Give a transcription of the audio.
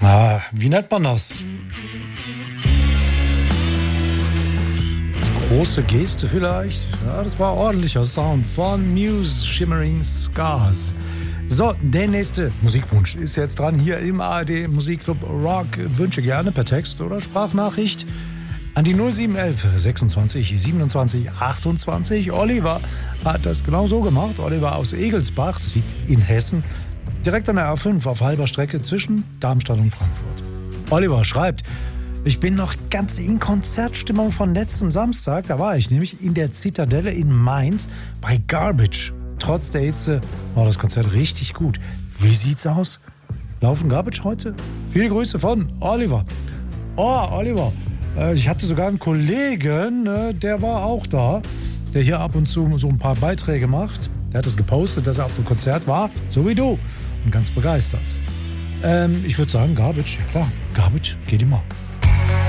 Wie nennt man das? Große Geste vielleicht? Ja, das war ordentlicher Sound von Muse, Shimmering Scars. So, der nächste Musikwunsch ist jetzt dran hier im ARD Musikclub Rock. Wünsche gerne per Text oder Sprachnachricht an die 0711 26 27 28. Oliver hat das genau so gemacht. Oliver aus Egelsbach, das liegt in Hessen, direkt an der A5 auf halber Strecke zwischen Darmstadt und Frankfurt. Oliver schreibt: Ich bin noch ganz in Konzertstimmung von letztem Samstag. Da war ich nämlich in der Zitadelle in Mainz bei Garbage. Trotz der Hitze war das Konzert richtig gut. Wie sieht's aus? Laufen Garbage heute? Viele Grüße von Oliver. Oh, Oliver. Ich hatte sogar einen Kollegen, der war auch da, der hier ab und zu so ein paar Beiträge macht. Der hat es gepostet, dass er auf dem Konzert war, so wie du. Und ganz begeistert. Ich würde sagen, Garbage, ja klar, Garbage geht immer.